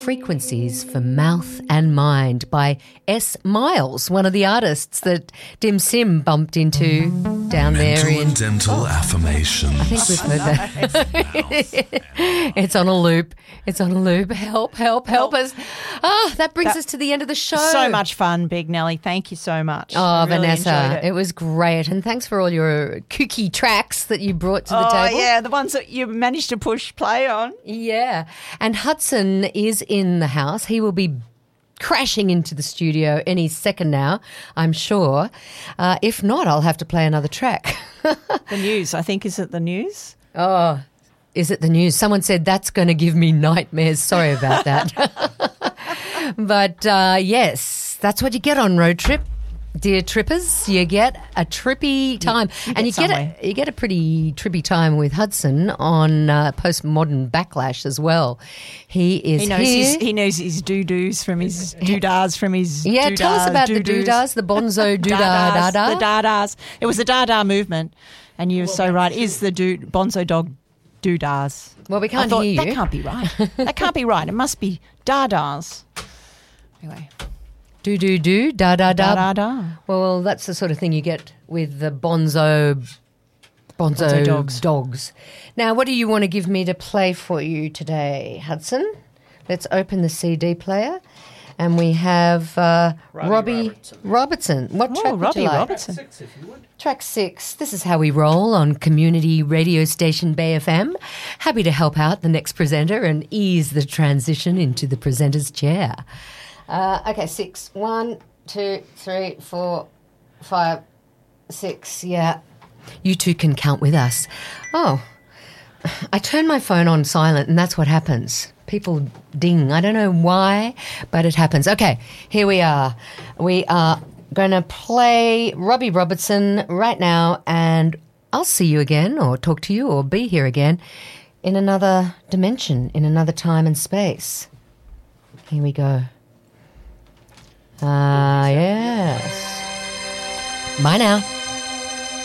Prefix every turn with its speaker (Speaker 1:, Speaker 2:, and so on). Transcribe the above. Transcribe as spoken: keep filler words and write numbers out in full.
Speaker 1: Frequencies for Mouth and Mind by S. Miles, one of the artists that Dim Sim bumped into down
Speaker 2: Mental
Speaker 1: there in...
Speaker 2: and dental affirmations.
Speaker 1: I think we've heard that. It's on a loop. It's on a loop. Help, help, help us. Ah, that brings
Speaker 3: That-
Speaker 1: us to the end of the show.
Speaker 3: So much fun, Big Nelly. Thank you so much.
Speaker 1: Oh,
Speaker 3: I really
Speaker 1: Vanessa,
Speaker 3: enjoyed
Speaker 1: it.
Speaker 3: it.
Speaker 1: was great. And thanks for all your kooky tracks that you brought to the
Speaker 3: Oh,
Speaker 1: table.
Speaker 3: yeah, the ones that you managed to push play on.
Speaker 1: Yeah. And Hudson is in the house. He will be crashing into the studio any second now, I'm sure. Uh, if not, I'll have to play another track.
Speaker 3: The news, I think, is it the news?
Speaker 1: Oh, is it the news? Someone said that's going to give me nightmares. Sorry about that. But uh, yes, that's what you get on road trip. Dear trippers, you get a trippy time,
Speaker 3: you
Speaker 1: and you
Speaker 3: get
Speaker 1: get
Speaker 3: somewhere.
Speaker 1: a, you get a pretty trippy time with Hudson on uh, Postmodern Backlash as well. He is
Speaker 3: He knows
Speaker 1: here.
Speaker 3: his he knows his doo doos from his doodahs from his
Speaker 1: Yeah, tell us
Speaker 3: doodah
Speaker 1: about the
Speaker 3: doo-doos.
Speaker 1: doodahs, the bonzo doodah
Speaker 3: Dadas,
Speaker 1: dada.
Speaker 3: The dadas. It was the dada movement, and you're so right. Is the doo, bonzo dog doodahs?
Speaker 1: Well, we
Speaker 3: I
Speaker 1: can't
Speaker 3: thought,
Speaker 1: hear you.
Speaker 3: that can't be right. That can't be right. It must be dadas. Anyway,
Speaker 1: Do do do da da
Speaker 3: da
Speaker 1: da.
Speaker 3: da da.
Speaker 1: Well, that's the sort of thing you get with the bonzo bonzo,
Speaker 3: Bonzo dogs.
Speaker 1: dogs. Now, what do you want to give me to play for you today, Hudson? Let's open the C D player, and we have uh, Robbie Robertson. Robertson. What
Speaker 3: Oh,
Speaker 1: track would
Speaker 3: Robbie
Speaker 1: you like?
Speaker 3: Robertson.
Speaker 1: Track six. This is how we roll on community radio station Bay F M. Happy to help out the next presenter and ease the transition into the presenter's chair. Uh, okay, six. One, two, three, four, five, six. Yeah. You two can count with us. Oh, I turn my phone on silent and that's what happens. People ding. I don't know why, but it happens. Okay, here we are. We are going to play Robbie Robertson right now, and I'll see you again or talk to you or be here again in another dimension, in another time and space. Here we go. Ah, yes. Bye now.